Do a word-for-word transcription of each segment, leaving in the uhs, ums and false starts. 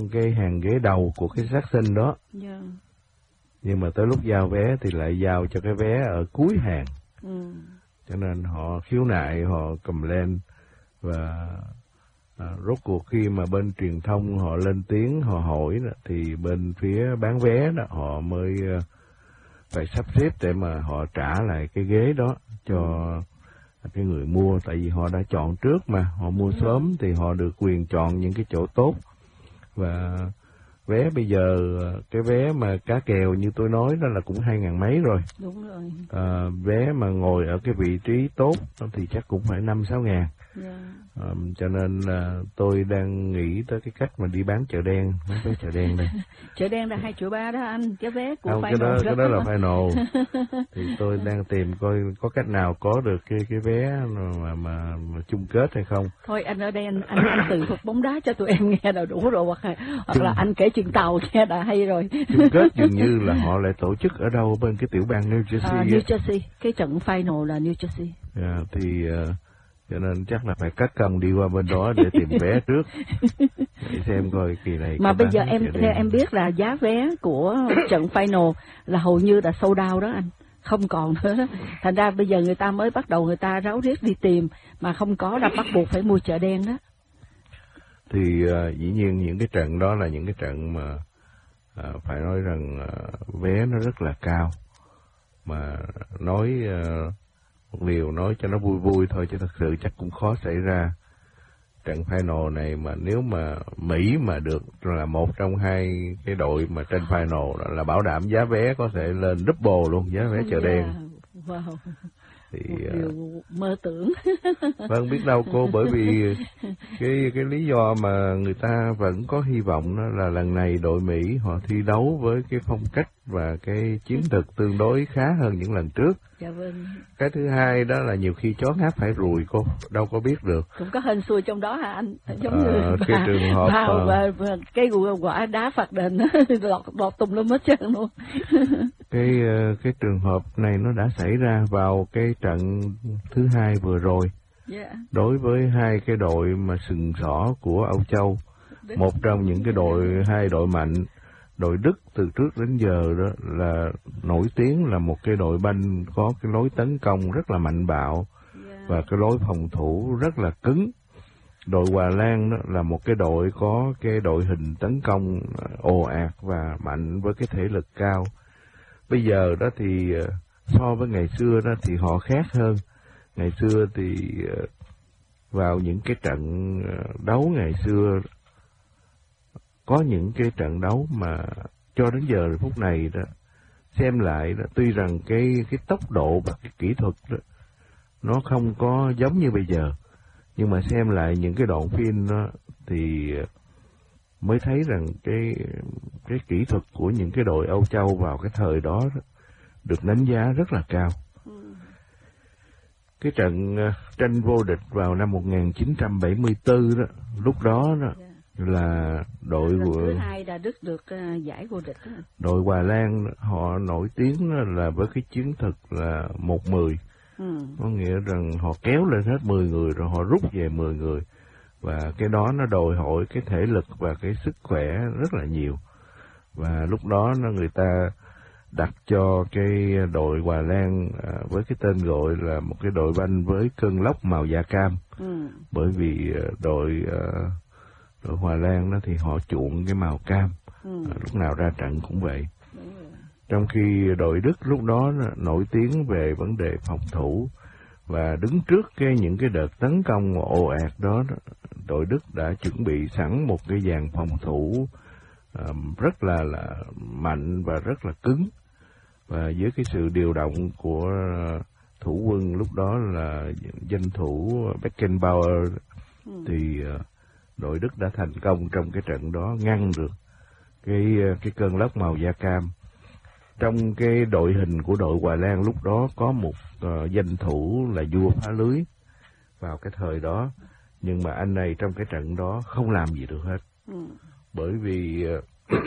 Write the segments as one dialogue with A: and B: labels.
A: trong cái hàng ghế đầu của cái sát sinh đó.
B: Yeah.
A: Nhưng mà tới lúc giao vé thì lại giao cho cái vé ở cuối hàng.
B: Ừ.
A: Cho nên họ khiếu nại, họ cầm lên. Và à, rốt cuộc khi mà bên truyền thông họ lên tiếng, họ hỏi đó, thì bên phía bán vé đó họ mới uh, phải sắp xếp để mà họ trả lại cái ghế đó cho cái người mua. Tại vì họ đã chọn trước mà, họ mua sớm thì họ được quyền chọn những cái chỗ tốt. Và vé bây giờ, cái vé mà cá kèo như tôi nói đó là cũng hai ngàn mấy rồi.
B: Đúng rồi.
A: À, vé mà ngồi ở cái vị trí tốt thì chắc cũng phải năm sáu ngàn.
B: Yeah.
A: À, cho nên là tôi đang nghĩ tới cái cách mà đi bán chợ đen, bán vé chợ đen đây.
B: Chợ đen là hai triệu ba đó anh, cái vé của
A: không,
B: final
A: cái đó,
B: đó.
A: cái đó là final. Thì tôi đang tìm coi có cách nào có được cái cái vé mà, mà, mà chung kết hay không.
B: Thôi anh ở đây anh anh, anh tự thuật bóng đá cho tụi em nghe là đủ rồi, hoặc là, hoặc
A: chung,
B: là anh kể chuyện tàu nghe đã hay rồi.
A: Chung kết dường như là họ lại tổ chức ở đâu bên cái tiểu bang New Jersey.
B: À, New Jersey, cái trận final là New Jersey.
A: Yeah, thì uh, cho nên chắc là phải cắt cân đi qua bên đó để tìm vé trước để xem coi kỳ này.
B: Mà bây giờ em theo em biết là giá vé của trận final là hầu như là sold out đó anh, không còn nữa. Thành ra bây giờ người ta mới bắt đầu người ta ráo riết đi tìm, mà không có là bắt buộc phải mua chợ đen đó.
A: Thì uh, dĩ nhiên những cái trận đó là những cái trận mà uh, phải nói rằng uh, vé nó rất là cao. Mà nói uh, một điều nói cho nó vui vui thôi, chứ thật sự chắc cũng khó xảy ra. Trận final này mà nếu mà Mỹ mà được là một trong hai cái đội mà trên final đó, là bảo đảm giá vé có thể lên double luôn, giá vé chợ đen.
B: Yeah. Wow.
A: Thì
B: một điều mơ tưởng.
A: Vâng, biết đâu cô, bởi vì cái cái lý do mà người ta vẫn có hy vọng đó là lần này đội Mỹ họ thi đấu với cái phong cách và cái chiến thuật tương đối khá hơn những lần trước.
B: Dạ vâng.
A: Cái thứ hai đó là nhiều khi chó ngáp phải ruồi, cô đâu có biết được.
B: Cũng có hên xui trong đó hả anh? Giống
A: à,
B: như
A: cái
B: bà,
A: trường hợp
B: bà,
A: uh,
B: bà, bà, cái quả đá phạt đền lọt lọt tùm lum hết trơn luôn.
A: cái cái trường hợp này nó đã xảy ra vào cái trận thứ hai vừa rồi.
B: Yeah.
A: Đối với hai cái đội mà sừng sỏ của Âu Châu, Đức. Một trong những cái đội hai đội mạnh. Đội Đức từ trước đến giờ đó là nổi tiếng là một cái đội banh có cái lối tấn công rất là mạnh bạo. Yeah. Và cái lối phòng thủ rất là cứng. Đội Hòa Lan đó là một cái đội có cái đội hình tấn công ồ ạt và mạnh với cái thể lực cao. Bây giờ đó thì so với ngày xưa đó thì họ khác hơn. Ngày xưa thì vào những cái trận đấu ngày xưa, có những cái trận đấu mà cho đến giờ phút này đó xem lại đó, tuy rằng cái cái tốc độ và cái kỹ thuật đó nó không có giống như bây giờ, nhưng mà xem lại những cái đoạn phim đó thì mới thấy rằng cái cái kỹ thuật của những cái đội Âu Châu vào cái thời đó, đó được đánh giá rất là cao. Cái trận tranh vô địch vào năm một nghìn chín trăm bảy mươi tư đó, lúc đó đó là đội
B: lần thứ hai là Đức được uh, giải vô địch đó.
A: Đội Hòa Lan họ nổi tiếng là với cái chiến thuật là một mười. Ừ. Có nghĩa rằng họ kéo lên hết mười người rồi họ rút về mười người. Và cái đó nó đòi hỏi cái thể lực và cái sức khỏe rất là nhiều. Và lúc đó nó người ta đặt cho cái đội Hòa Lan à, với cái tên gọi là một cái đội banh với cơn lốc màu da cam. Ừ. Bởi vì đội à, đội Hòa Lan đó thì họ chuộng cái màu cam. Ừ. À, lúc nào ra trận cũng vậy. Ừ. Trong khi đội Đức lúc đó nổi tiếng về vấn đề phòng thủ và đứng trước cái những cái đợt tấn công ồ ạt đó, đội Đức đã chuẩn bị sẵn một cái dàn phòng thủ uh, rất là là mạnh và rất là cứng. Và với cái sự điều động của thủ quân lúc đó là danh thủ Beckenbauer, ừ. thì uh, đội Đức đã thành công trong cái trận đó, ngăn được cái cái cơn lốc màu da cam. Trong cái đội hình của đội Hòa Lan lúc đó có một uh, danh thủ là vua phá lưới vào cái thời đó, nhưng mà anh này trong cái trận đó không làm gì được hết. Ừ. Bởi vì uh,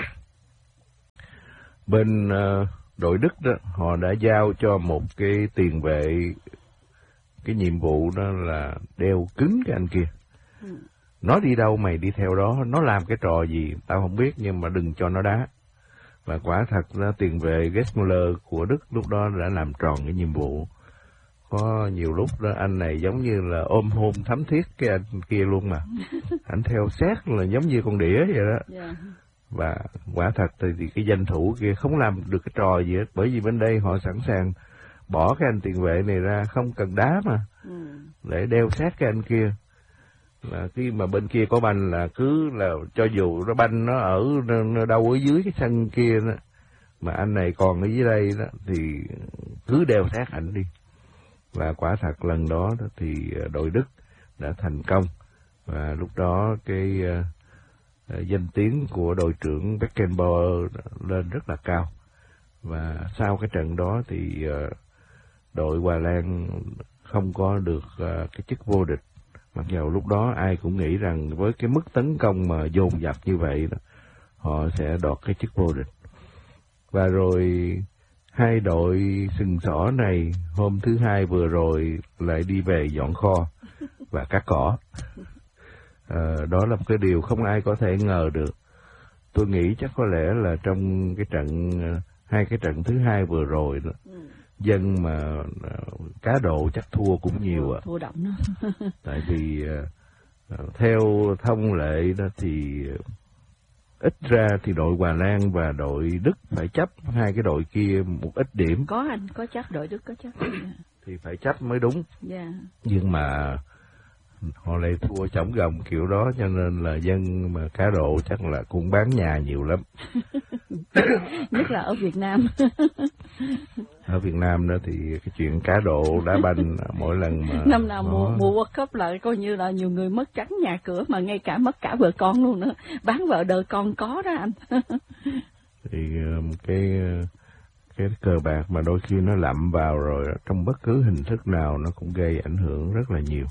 A: bên uh, đội Đức đó họ đã giao cho một cái tiền vệ cái nhiệm vụ đó là đeo cứng cái anh kia. Ừ. nó đi đâu mày đi theo đó, nó làm cái trò gì tao không biết, nhưng mà đừng cho nó đá. Và quả thật là tiền vệ Gerd Müller của Đức lúc đó đã làm tròn cái nhiệm vụ. Có nhiều lúc đó anh này giống như là ôm hôn thắm thiết cái anh kia luôn mà. Anh theo sát là giống như con đĩa vậy đó. Yeah. Và quả thật thì, thì cái danh thủ kia không làm được cái trò gì hết, bởi vì bên đây họ sẵn sàng bỏ cái anh tiền vệ này ra, không cần đá mà, ừ. để đeo sát cái anh kia. Là khi mà bên kia có banh là cứ là cho dù nó banh nó ở nó đâu ở dưới cái sân kia đó, mà anh này còn ở dưới đây đó thì cứ đeo sát ảnh đi. Và quả thật lần đó thì đội Đức đã thành công, và lúc đó cái uh, danh tiếng của đội trưởng Beckenbauer lên rất là cao. Và sau cái trận đó thì uh, đội Hà Lan không có được uh, cái chức vô địch, mặc dù lúc đó ai cũng nghĩ rằng với cái mức tấn công mà dồn dập như vậy đó, họ sẽ đoạt cái chức vô địch. Và rồi hai đội sừng sỏ này hôm thứ hai vừa rồi lại đi về dọn kho và cắt cỏ. À, đó là một cái điều không ai có thể ngờ được. Tôi nghĩ chắc có lẽ là trong cái trận hai cái trận thứ hai vừa rồi đó, dân mà cá độ chắc thua cũng nhiều ạ. À.
B: Thua đậm đó.
A: Tại vì theo thông lệ đó thì ít ra thì đội Hà Lan và đội Đức phải chấp hai cái đội kia một ít điểm.
B: Có anh, có chấp, đội Đức có chấp.
A: Thì phải chấp mới đúng.
B: Yeah.
A: Nhưng mà họ lại thua chổng gồng kiểu đó, cho nên là dân mà cá độ chắc là cũng bán nhà nhiều lắm.
B: Nhất là ở Việt Nam.
A: Ở Việt Nam đó thì cái chuyện cá độ đá banh mỗi lần mà
B: năm nào mùa mùa World Cup lại coi như là nhiều người mất trắng nhà cửa, mà ngay cả mất cả vợ con luôn nữa, bán vợ đời con có đó anh.
A: Thì cái cái cờ bạc mà đôi khi nó lậm vào rồi trong bất cứ hình thức nào nó cũng gây ảnh hưởng rất là nhiều.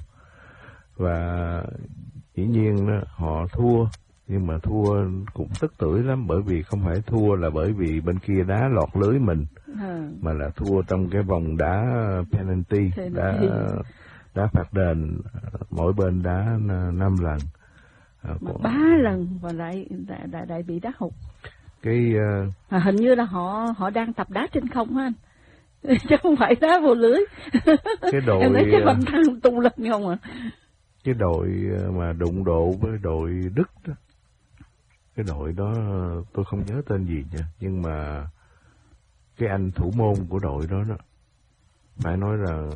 A: Và dĩ nhiên đó, họ thua, nhưng mà thua cũng tức tưởi lắm, bởi vì không phải thua là bởi vì bên kia đá lọt lưới mình, ừ. mà là thua trong cái vòng đá penalty, đá, đá phạt đền, mỗi bên đá năm lần.
B: Mà ba lần và lại đại, đại, đại bị đá hụt.
A: Cái uh...
B: à, hình như là họ họ đang tập đá trên không á anh. Chứ không phải đá vô lưới.
A: Cái đội
B: em thấy cái banh thang tung lên không à.
A: Cái đội mà đụng độ với đội Đức đó, cái đội đó tôi không nhớ tên gì nha, nhưng mà cái anh thủ môn của đội đó đó phải nói là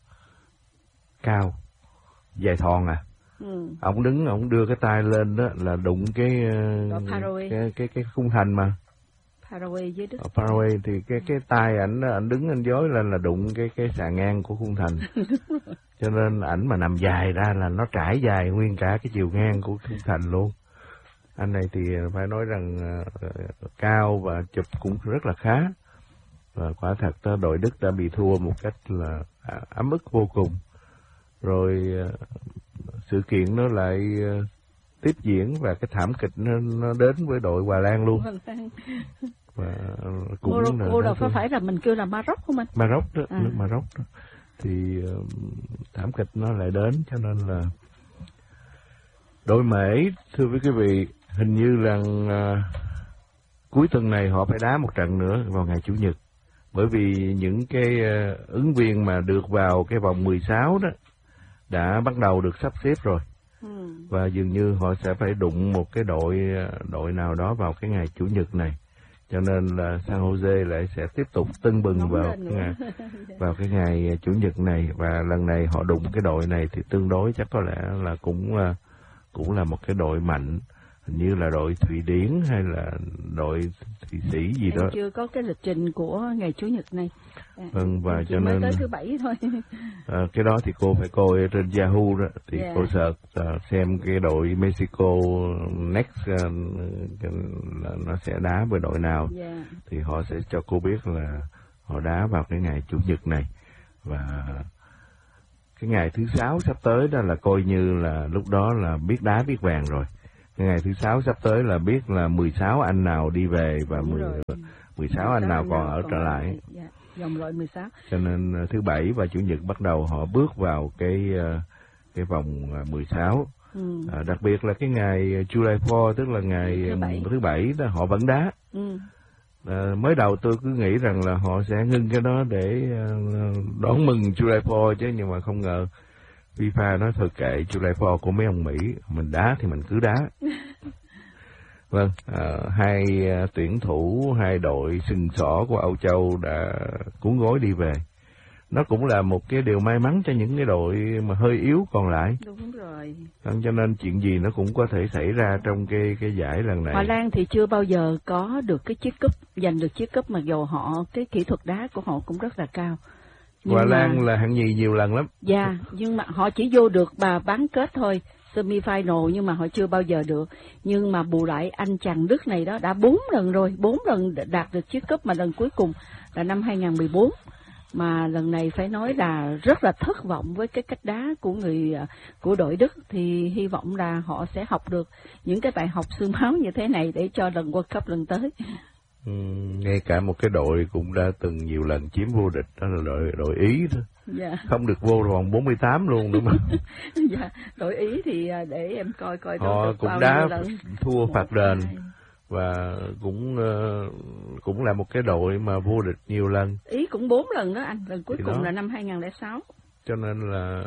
A: cao, dài thon à. Ừ. Ông đứng, ông đưa cái tay lên đó là đụng cái cái cái cái khung thành mà.
B: Paraguay với Đức.
A: Ở Paraguay thì cái cái tay ảnh ảnh đứng anh dối lên là đụng cái cái xà ngang của khung thành. Cho nên ảnh mà nằm dài ra là nó trải dài nguyên cả cái chiều ngang của khung thành luôn. Anh này thì phải nói rằng uh, cao và chụp cũng rất là khá. Và quả thật đội Đức đã bị thua một cách là ấm ức vô cùng. Rồi uh, sự kiện nó lại uh, tiếp diễn và cái thảm kịch nó, nó đến với đội Hà Lan luôn. Và cũng
B: Morocco đâu phải là mình kêu là Maroc không anh?
A: Maroc đó, à. nước Maroc đó. Thì uh, thảm kịch nó lại đến, cho nên là đội Mễ, thưa quý vị, hình như là uh, cuối tuần này họ phải đá một trận nữa vào ngày Chủ nhật. Bởi vì những cái uh, ứng viên mà được vào cái vòng mười sáu đó đã bắt đầu được sắp xếp rồi. Ừ. Và dường như họ sẽ phải đụng một cái đội đội nào đó vào cái ngày Chủ nhật này. Cho nên là San Jose lại sẽ tiếp tục tưng bừng vào cái ngày, vào cái ngày Chủ nhật này. Và lần này họ đụng cái đội này thì tương đối chắc có lẽ là cũng cũng là một cái đội mạnh, hình như là đội Thụy Điển hay là đội Thụy Sĩ gì
B: em
A: đó.
B: Chưa có cái lịch trình của ngày Chủ nhật này. À,
A: vâng, và cho nên
B: tới thứ bảy thôi.
A: À, cái đó thì cô phải coi trên Yahoo đó, thì yeah. cô search uh, xem cái đội Mexico next uh, là nó sẽ đá với đội nào, yeah. thì họ sẽ cho cô biết là họ đá vào cái ngày Chủ nhật này. Và cái ngày thứ sáu sắp tới đó là coi như là lúc đó là biết đá biết vàng rồi. Cái ngày thứ sáu sắp tới là biết là mười sáu anh nào đi về và mười, mười sáu anh nào còn ở trở lại.
B: Yeah. Dòng loại mười sáu.
A: Cho nên thứ bảy và Chủ nhật bắt đầu họ bước vào cái cái vòng mười sáu.
B: Ừ.
A: À, đặc biệt là cái ngày July fourth, tức là ngày
B: thứ bảy,
A: thứ bảy đó, họ vẫn đá.
B: Ừ.
A: À, mới đầu tôi cứ nghĩ rằng là họ sẽ ngưng cái đó để uh, đón mừng July fourth chứ, nhưng mà không ngờ FIFA nói thôi kệ July fourth của mấy ông Mỹ, mình đá thì mình cứ đá. Vâng, à, hai uh, tuyển thủ, hai đội sừng sỏ của Âu Châu đã cuốn gối đi về. Nó cũng là một cái điều may mắn cho những cái đội mà hơi yếu còn lại.
B: Đúng rồi.
A: Cho nên chuyện gì nó cũng có thể xảy ra trong cái cái giải lần này.
B: Hoa Lan thì chưa bao giờ có được cái chiếc cúp, giành được chiếc cúp, mặc dù họ cái kỹ thuật đá của họ cũng rất là cao.
A: Nhưng Hoa Lan mà, là hạng nhì nhiều lần lắm.
B: Dạ, nhưng mà họ chỉ vô được bà bán kết thôi, semi-final, nhưng mà họ chưa bao giờ được. Nhưng mà bù lại anh chàng Đức này đó đã bốn lần rồi, bốn lần đạt được chiếc cúp, mà lần cuối cùng là năm hai không một bốn. Mà lần này phải nói là rất là thất vọng với cái cách đá của người của đội Đức, thì hy vọng là họ sẽ học được những cái bài học xương máu như thế này để cho lần World Cup lần tới.
A: Ừ, ngay cả một cái đội cũng đã từng nhiều lần chiếm vô địch, đó là đội đội Ý đó.
B: Dạ. Không
A: được vô vòng bốn mươi tám luôn nữa mà.
B: Dạ, đội Ý thì để em coi coi
A: họ cũng đá thua phạt đền. Và cũng uh, cũng là một cái đội mà vô địch nhiều lần.
B: Ý cũng bốn lần đó anh, lần cuối
A: thì
B: cùng
A: đó.
B: là năm hai không không sáu.
A: Cho nên là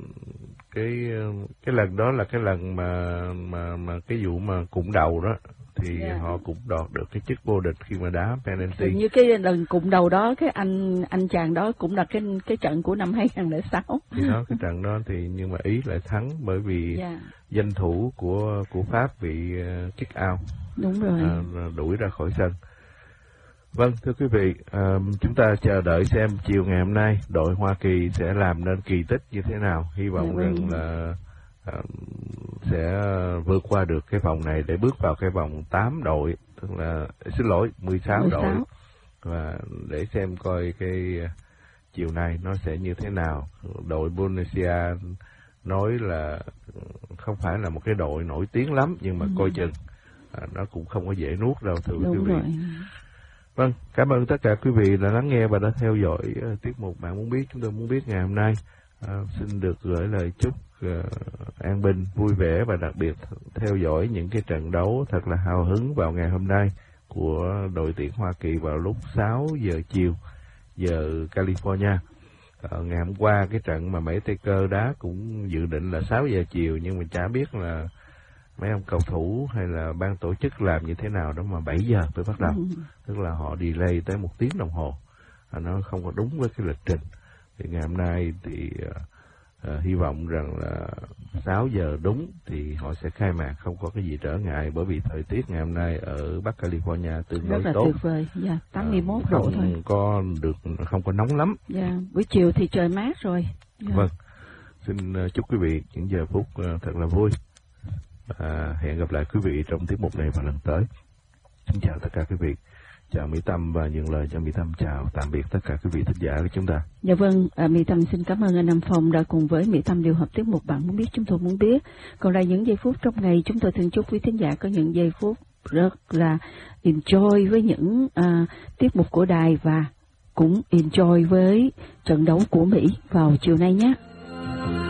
A: cái cái lần đó là cái lần mà mà mà cái vụ mà cụm đầu đó thì yeah. họ cũng đoạt được cái chức vô địch khi mà đá penalty.
B: Như cái lần cụm đầu đó, cái anh anh chàng đó cũng là cái cái trận của năm hai không không sáu.
A: Thì đó, cái trận đó thì nhưng mà Ý lại thắng bởi vì yeah. danh thủ của của Pháp bị uh, kick out.
B: Đúng rồi. À,
A: đuổi ra khỏi sân. Vâng, thưa quý vị, à, chúng ta chờ đợi xem chiều ngày hôm nay đội Hoa Kỳ sẽ làm nên kỳ tích như thế nào. Hy vọng dạ, rằng vâng. là à, sẽ vượt qua được cái vòng này để bước vào cái vòng tám đội, tức là xin lỗi mười sáu đội, và để xem coi cái chiều nay nó sẽ như thế nào. Đội Indonesia nói là không phải là một cái đội nổi tiếng lắm, nhưng mà ừ. coi chừng à, nó cũng không có dễ nuốt đâu, thưa
B: Đúng
A: quý vị.
B: Rồi.
A: Vâng, cảm ơn tất cả quý vị đã lắng nghe và đã theo dõi uh, tiết mục Bạn Muốn Biết. Chúng tôi muốn biết ngày hôm nay. Uh, xin được gửi lời chúc uh, an bình, vui vẻ và đặc biệt theo dõi những cái trận đấu thật là hào hứng vào ngày hôm nay của đội tuyển Hoa Kỳ vào lúc sáu giờ chiều giờ California. Uh, ngày hôm qua cái trận mà Mỹ Tây Cơ đá cũng dự định là sáu giờ chiều, nhưng mà chả biết là mấy ông cầu thủ hay là ban tổ chức làm như thế nào đó mà bảy giờ mới bắt đầu. Ừ. Tức là họ delay tới một tiếng đồng hồ. À, nó không có đúng với cái lịch trình. Thì ngày hôm nay thì uh, uh, hy vọng rằng là sáu giờ đúng thì họ sẽ khai mạc, không có cái gì trở ngại, bởi vì thời tiết ngày hôm nay ở Bắc California tương đối
B: rất là
A: tốt.
B: Tuyệt vời, dạ, tám mươi mốt độ
A: không
B: thôi.
A: Có được, không có nóng lắm.
B: Dạ, buổi chiều thì trời mát rồi. Dạ.
A: Vâng, xin uh, chúc quý vị những giờ phút uh, thật là vui. À, hẹn gặp lại quý vị trong tiết mục này vào lần tới. Xin chào tất cả quý vị. Chào Mỹ Tâm và nhường lời cho Mỹ Tâm chào tạm biệt tất cả quý vị thính giả của chúng ta.
B: Dạ vâng, à, Mỹ Tâm xin cảm ơn anh Nam Phong đã cùng với Mỹ Tâm điều hợp tiết mục Bạn Muốn Biết, chúng tôi muốn biết. Còn lại những giây phút trong ngày, chúng tôi thường chúc quý thính giả có những giây phút rất là enjoy với những à, tiết mục của đài, và cũng enjoy với trận đấu của Mỹ vào chiều nay nhé.